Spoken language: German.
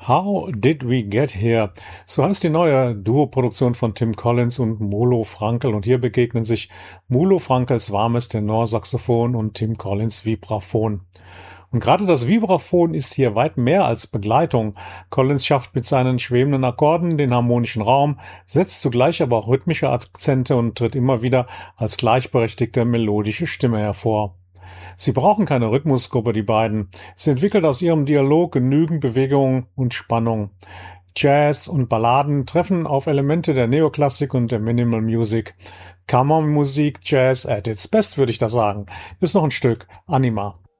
How Did We Get Here? So heißt die neue Duo-Produktion von Tim Collins und Molo Frankel. Und hier begegnen sich Molo Frankels warmes Tenorsaxophon und Tim Collins Vibraphon. Und gerade das Vibraphon ist hier weit mehr als Begleitung. Collins schafft mit seinen schwebenden Akkorden den harmonischen Raum, setzt zugleich aber auch rhythmische Akzente und tritt immer wieder als gleichberechtigte melodische Stimme hervor. Sie brauchen keine Rhythmusgruppe, die beiden. Sie entwickelt aus ihrem Dialog genügend Bewegung und Spannung. Jazz und Balladen treffen auf Elemente der Neoklassik und der Minimal Music. Kammermusik, Jazz at its best, würde ich da sagen. Ist noch ein Stück Anima.